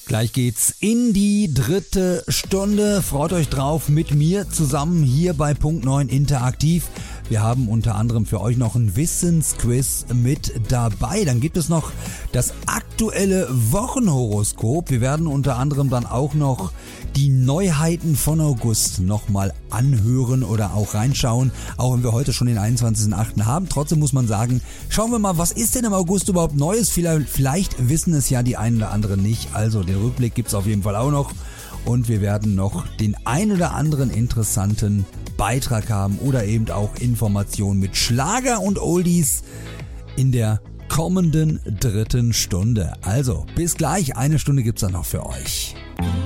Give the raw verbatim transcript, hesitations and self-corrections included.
Gleich geht's in die dritte Stunde. Freut euch drauf mit mir zusammen hier bei Punkt neun Interaktiv. Wir haben unter anderem für euch noch ein Wissensquiz mit dabei. Dann gibt es noch das aktuelle Wochenhoroskop. Wir werden unter anderem dann auch noch die Neuheiten von August nochmal anhören oder auch reinschauen, auch wenn wir heute schon den einundzwanzigsten achten haben. Trotzdem muss man sagen, schauen wir mal, was ist denn im August überhaupt Neues? Vielleicht, vielleicht wissen es ja die einen oder anderen nicht. Also den Rückblick gibt's auf jeden Fall auch noch. Und wir werden noch den ein oder anderen interessanten Beitrag haben oder eben auch Informationen mit Schlager und Oldies in der kommenden dritten Stunde. Also bis gleich, eine Stunde gibt's dann noch für euch.